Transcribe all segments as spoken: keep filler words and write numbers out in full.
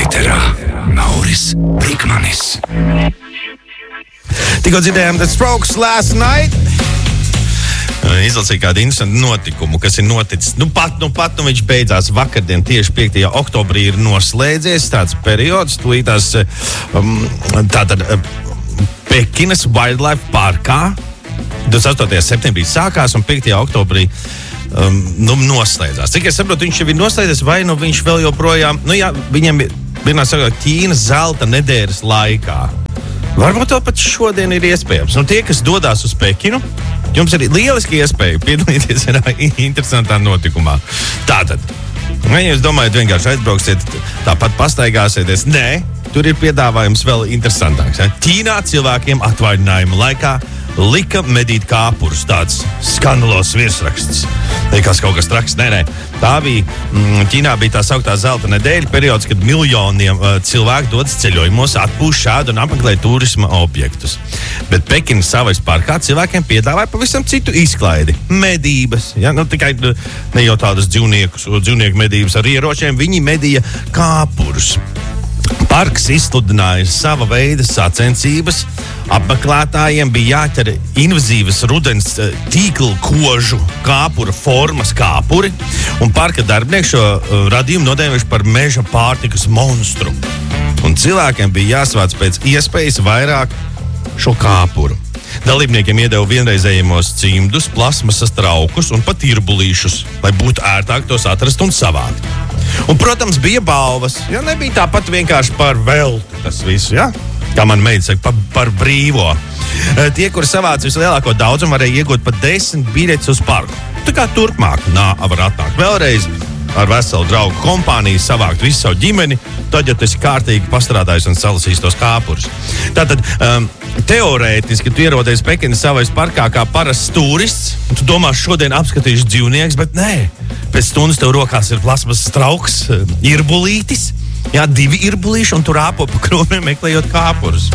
Ēterā Nauris Brikmanis. Tikko dzirdējām The Strokes Last Night. Izlasīja kādu interesantu notikumu, kas ir noticis. Nu pat, nu pat, nu viņš beidzās vakardien, tieši piektajā oktobrī ir noslēdzies tāds periods, tūlītās um, tātad Pekinas Wildlife parkā divdesmit astotajā septembrī sākās un piektajā oktobrī um, nu, noslēdzās. Cik es saprotu, viņš jau ir noslēdzies, vai nu viņš vēl joprojām, nu jā, viņam ir, vienā sakot, Ķīnas zelta nedēļas laikā. Varbūt vēl pat šodien ir iespējams. Nu, tie, kas dodās uz Pekinu, jums ir lieliski iespēja piedalīties vienā interesantā notikumā. Tātad, ja jūs domājat, vienkārši aizbrauksiet, tāpat pastaigāsieties, nē, tur ir piedāvājums vēl interesantāks. Ja? Ķīnā cilvēkiem atvaļinājuma laikā lika medīt kāpurus, tāds skandalos virsraksts. Liekas kaut kas traks, nē, nē. Tā bija, mm, Ķīnā bija tā sauktā zelta nedēļa, periods, kad miljoniem uh, cilvēku dodas ceļojumos, atpūš šādu un apmeklē turisma objektus. Bet Pekinas savvaļas parkā cilvēkiem piedāvāja pavisam citu izklaidi. Medības, ja? Nu, tikai ne jau tādas dzīvniekus, dzīvnieku medības ar ieročiem, viņi medīja kāpurus. Parks izsludināja sava veida sacensības. Apmeklētājiem bija jāķer invazīvas rudens tīklu kožu kāpura formas kāpuri, un parka darbinieki šo radījumu nodēvējuši par meža pārtikas monstru. Un cilvēkiem bija jāsvāc pēc iespējas vairāk šo kāpuru. Dalībniekiem iedeva vienreizējamos cimdus, plasmasas traukus un pat irbulīšus, lai būtu ērtāk tos atrast un savākt. Un, protams, bija balvas. Ja, nebija tāpat vienkārši par velti tas viss, ja? Kā man meita saka, par, par brīvo. Tie, kuri savāca vislielāko daudzumu, varēja iegūt pat desmit biļetes uz parku. Tā kā turpmāk nā, var atnākt vēlreiz ar veselu draugu kompāniju, savākt visu savu ģimeni, tad, ja tu esi kārtīgi pastrādājis un salasījis tos kāpurus. Tātad, um, teorētiski tu ierodies Pekinas savvaļas parkā kā parasts turists, un tu domā, šodien apskatīšu dzīvnieks, bet nē. Pēc stundas tev rokās ir plasmasas trauks, irbulītis, jā, divi irbulīši, un tu rāpo pa krūmiem meklējot kāpurus.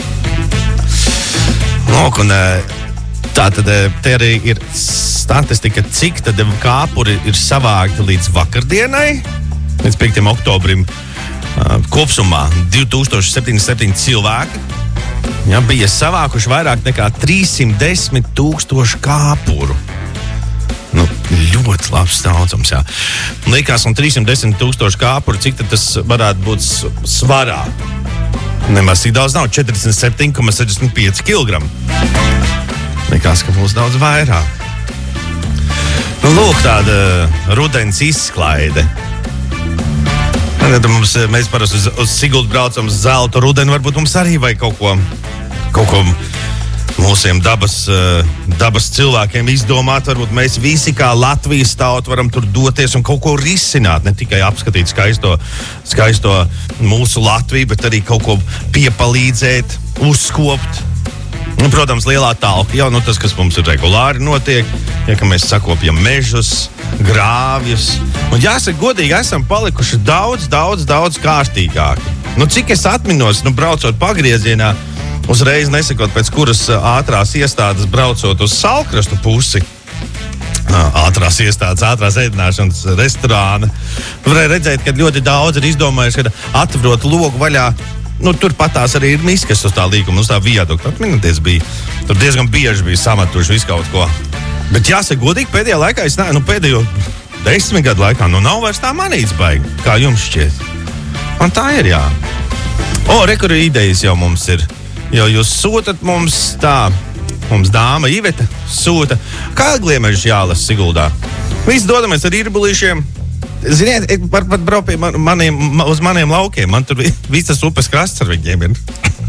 Lūk, un tā tad te arī ir statistika, cik tad kāpuri ir savākti līdz vakardienai, līdz piektajam oktobrim, kopsumā divi tūkstoši septiņdesmit septiņi cilvēki, jā, bija savākuši vairāk nekā trīssimt desmit tūkstoši kāpuru. Nu, ļoti labs daudzums, jā. Likās, un trīssimt desmit tūkstoši kāpuru, cik tad tas varētu būt svarā? Nemaz tik daudz nav, četrdesmit septiņi komats sešdesmit pieci kilogrami. Likās, ka būs daudz vairāk. Nu, lūk, tāda rudens izklaide. Tad mums, mēs parasti uz, uz Siguldu braucam uz zelta rudeni, varbūt mums arī vajag kaut ko, kaut ko mūsiem dabas, dabas cilvēkiem izdomāt. Varbūt mēs visi kā Latvijas tauta varam tur doties un kaut ko risināt. Ne tikai apskatīt skaisto, skaisto mūsu Latviju, bet arī kaut ko piepalīdzēt, uzkopt. Un, protams, lielā talka jau nu, tas, kas mums ir regulāri notiek, ja ka mēs sakopjam mežus, grāvjus. Un jāsaka, godīgi, esam palikuši daudz, daudz, daudz kārtīgāki. Nu, cik es atminos, nu, braucot pagriezienā, uzreiz nesakot, pēc kuras ātrās iestādes braucot uz Salkrastu pusi, ātrās iestādes, ātrās ēdināšanas restorāna, varēja redzēt, ka ļoti daudz ir izdomājuši, ka atverot logu vaļā, nu, tur patās arī ir miskas uz tā līguma, uz tā viadukta. Atminaties, bija, tur diezgan bieži bija samatuši visu kaut ko. Bet jāsaka, godīgi, pēdējā laikā, es ne, nu, pēdējo desmit gadu laikā, nu, nav vairs tā manīts baigi, kā jums šķiet. Man tā ir, jā. O, rekuru idejas jau mums ir. Jo jūs sūtat mums tā, mums dāma Iveta sūta, kā gliemežus jālas Siguldā. Visi dodamies ar irbulīšiem. Ziniet, var pat braukt pie man, maniem, uz maniem laukiem. Man tur visas upes krasts ar viņiem ir.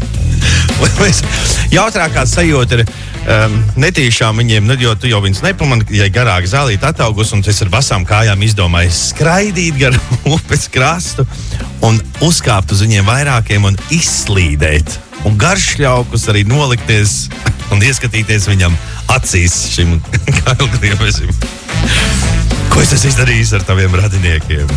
Jautrākā sajūta ir um, netīšām viņiem, jo tu jau viņus nepamani, ja garāk zālīt ataugus, un es ar vasām kājām izdomāju skraidīt gar upes krastu un uzkāpt uz viņiem vairākiem un izslīdēt. Un garšļaukus arī nolikties un ieskatīties viņam acīs šim kailgliemežim. Ko es esmu izdarījis ar taviem radiniekiem?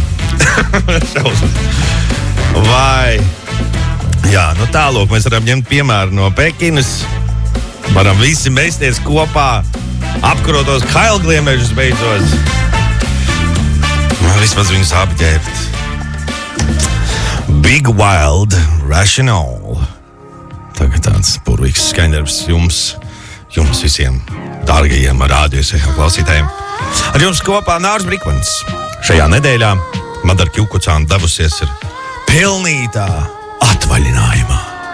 Vai? Jā, nu tālūk, mēs varam ņemt piemēru no Pekinas. Varam visi mēsties kopā, apkarotos kailgliemežus beidzot. Vismaz viņus apģērbt. Big Wild Rational. Tagad tāds burvīgs skaņdarbs jums, jums visiem dārgajiem rādījus klausītājiem. Ar jums kopā Nārs Brikmanis. Šajā nedēļā Madara Kjukucāna devusies ir pilnītā atvaļinājumā.